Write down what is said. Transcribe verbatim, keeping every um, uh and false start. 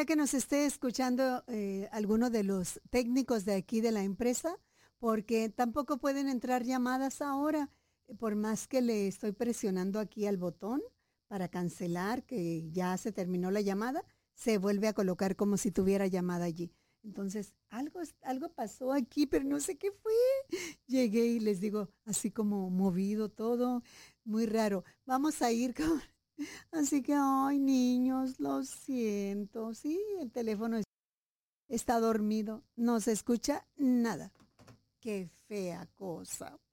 Ojalá que nos esté escuchando eh, alguno de los técnicos de aquí de la empresa, porque tampoco pueden entrar llamadas ahora, eh, por más que le estoy presionando aquí al botón para cancelar, que ya se terminó la llamada, se vuelve a colocar como si tuviera llamada allí. Entonces, algo, algo pasó aquí, pero no sé qué fue. Llegué y les digo, así como movido todo, muy raro. Vamos a ir con... Así que, ay, niños, lo siento. Sí, el teléfono está dormido. No se escucha nada. Qué fea cosa.